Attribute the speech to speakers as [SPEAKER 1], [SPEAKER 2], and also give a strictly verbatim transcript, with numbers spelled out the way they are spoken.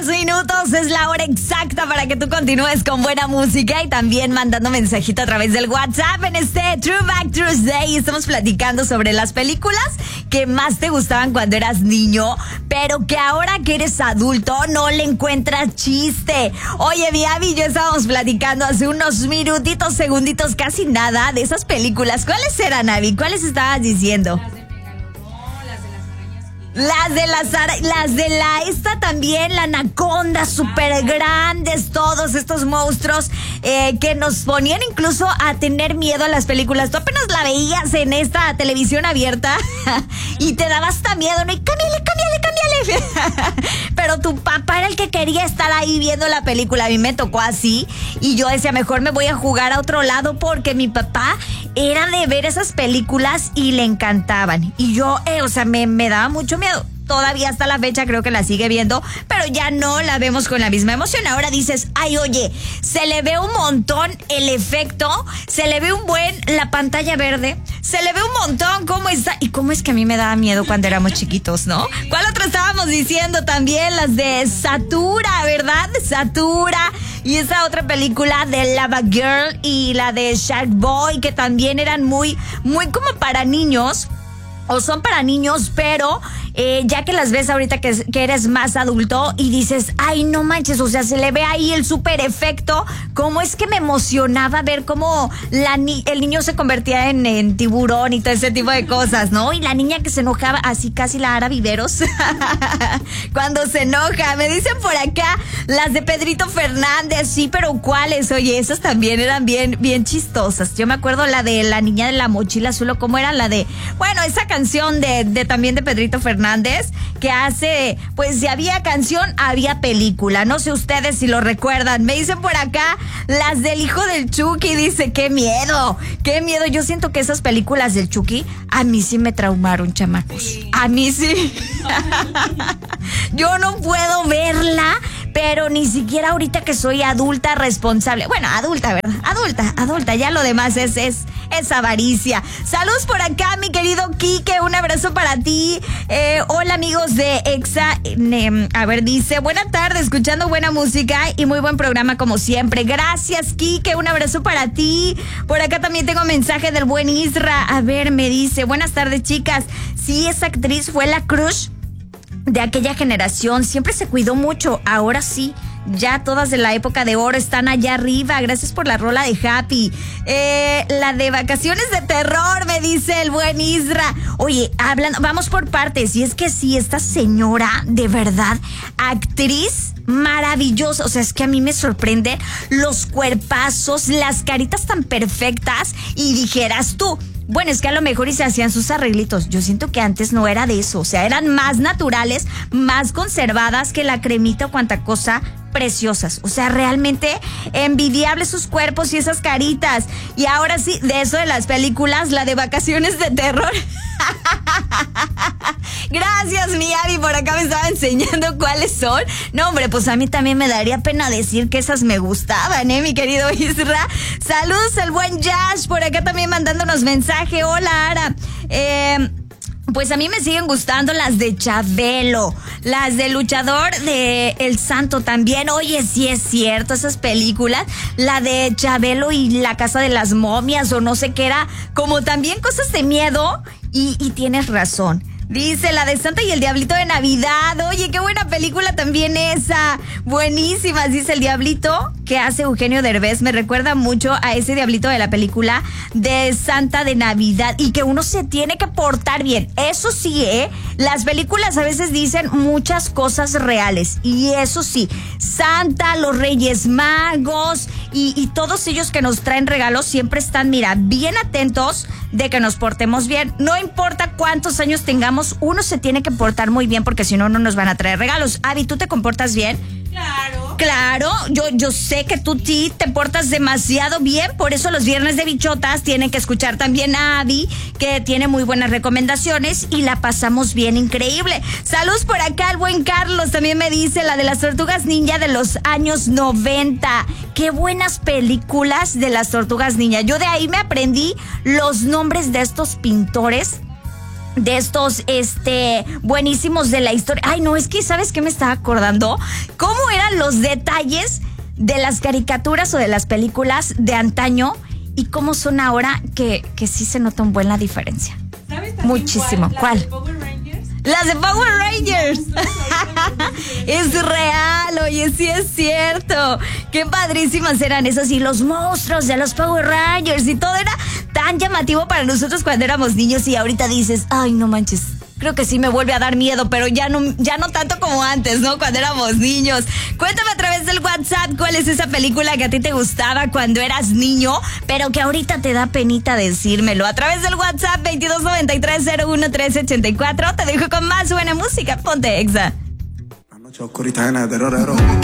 [SPEAKER 1] Minutos es la hora exacta para que tú continúes con buena música y también mandando mensajito a través del WhatsApp en este Throwback Thursday. Estamos platicando sobre las películas que más te gustaban cuando eras niño, pero que ahora que eres adulto no le encuentras chiste. Oye, mi Abby y yo estábamos platicando hace unos minutitos, segunditos, casi nada, de esas películas. ¿Cuáles eran, Abby? ¿Cuáles estabas diciendo? Las de las las de la esta también, la anaconda, súper grandes, todos estos monstruos eh, que nos ponían incluso a tener miedo a las películas. Tú apenas la veías en esta televisión abierta y te daba hasta miedo, ¿no? Y cámbiale, cámbiale, cámbiale. Pero tu papá era el que quería estar ahí viendo la película. A mí me tocó así y yo decía, mejor me voy a jugar a otro lado porque mi papá era de ver esas películas y le encantaban. Y yo, eh, o sea, me, me daba mucho miedo. Todavía hasta la fecha creo que la sigue viendo, pero ya no la vemos con la misma emoción. Ahora dices, ay, oye, se le ve un montón el efecto, se le ve un buen la pantalla verde, se le ve un montón cómo está. Y cómo es que a mí me daba miedo cuando éramos chiquitos, ¿no? ¿Cuál otro estábamos diciendo también? Las de Satura, ¿verdad? Satura. Y esa otra película de Lava Girl y la de Shark Boy, que también eran muy, muy como para niños. O son para niños, pero eh, ya que las ves ahorita que, que eres más adulto y dices, ay, no manches, o sea, se le ve ahí el súper efecto. Cómo es que me emocionaba ver cómo la ni- el niño se convertía en, en tiburón y todo ese tipo de cosas, ¿no? Y la niña que se enojaba, así casi la Ara Viveros, cuando se enoja. Me dicen por acá, las de Pedrito Fernández, sí, pero ¿cuáles? Oye, esas también eran bien, bien chistosas. Yo me acuerdo la de la niña de la mochila azul, o cómo era la de, bueno, esa canción de, de también de Pedrito Fernández, que hace, pues si había canción, había película. No sé ustedes si lo recuerdan. Me dicen por acá, las del hijo del Chucky, dice, qué miedo, qué miedo. Yo siento que esas películas del Chucky, a mí sí me traumaron, chamacos. Sí. A mí sí. Yo no puedo verla, pero ni siquiera ahorita que soy adulta responsable. Bueno, adulta, ¿verdad? Adulta, adulta. Ya lo demás es, es, es avaricia. Saludos por acá, mi querido Quique. Un abrazo para ti. Eh, hola, amigos de Exa. Eh, a ver, dice, buena tarde, escuchando buena música y muy buen programa como siempre. Gracias, Quique. Un abrazo para ti. Por acá también tengo mensaje del buen Isra. A ver, me dice, buenas tardes, chicas. Sí, esa actriz fue la crush de aquella generación, siempre se cuidó mucho, ahora sí, ya todas de la época de oro están allá arriba. Gracias por la rola de Happy. Eh, la de Vacaciones de Terror, me dice el buen Isra. Oye, hablando, vamos por partes, y es que sí, esta señora, de verdad, actriz maravillosa, o sea, es que a mí me sorprende los cuerpazos, las caritas tan perfectas, y dijeras tú, bueno, es que a lo mejor y se hacían sus arreglitos. Yo siento que antes no era de eso. O sea, eran más naturales, más conservadas que la cremita o cuanta cosa, preciosas. O sea, realmente envidiables sus cuerpos y esas caritas. Y ahora sí, de eso de las películas, la de Vacaciones de Terror. Gracias, mi Abby, por acá me estaba enseñando cuáles son. No, hombre, pues a mí también me daría pena decir que esas me gustaban, ¿eh, mi querido Isra? Saludos al buen Josh, por acá también mandándonos mensaje. Hola, Ara. Eh... Pues a mí me siguen gustando las de Chabelo, las de Luchador de El Santo también. Oye, sí es cierto, esas películas, la de Chabelo y La Casa de las Momias o no sé qué era, como también cosas de miedo. Y, y tienes razón. Dice, la de Santa y el Diablito de Navidad. Oye, qué buena película también esa. Buenísimas, dice el Diablito que hace Eugenio Derbez. Me recuerda mucho a ese Diablito de la película de Santa de Navidad. Y que uno se tiene que portar bien. Eso sí, ¿eh? Las películas a veces dicen muchas cosas reales. Y eso sí, Santa, los Reyes Magos y, y todos ellos que nos traen regalos siempre están, mira, bien atentos de que nos portemos bien. No importa cuántos años tengamos, uno se tiene que portar muy bien porque si no, no nos van a traer regalos. Abby, ¿tú te comportas bien?
[SPEAKER 2] Claro.
[SPEAKER 1] Claro, yo, yo sé que tú sí te portas demasiado bien, por eso los viernes de bichotas tienen que escuchar también a Abby, que tiene muy buenas recomendaciones y la pasamos bien increíble. Saludos por acá, el buen Carlos también me dice la de las Tortugas Ninja de los años noventa. Qué buenas películas de las Tortugas Ninja. Yo de ahí me aprendí los nombres de estos pintores de estos, este, buenísimos de la historia. Ay, no, es que, ¿sabes qué me estaba acordando? ¿Cómo eran los detalles de las caricaturas o de las películas de antaño y cómo son ahora que, que sí se nota un buen la diferencia? ¿Sabes muchísimo? ¿Cuál? ¿Cuál? Las de Power Rangers. Es real, oye, sí es cierto. Qué padrísimas eran esas y los monstruos de los Power Rangers y todo era tan llamativo para nosotros cuando éramos niños y ahorita dices, ay, no manches. Creo que sí me vuelve a dar miedo, pero ya no, ya no tanto como antes, ¿no? Cuando éramos niños. Cuéntame a través del WhatsApp cuál es esa película que a ti te gustaba cuando eras niño, pero que ahorita te da penita decírmelo. A través del WhatsApp veintidós noventa y tres cero uno trece ochenta y cuatro te dejo con más buena música. Ponte Exa.
[SPEAKER 2] La noche oscurita llena de terror.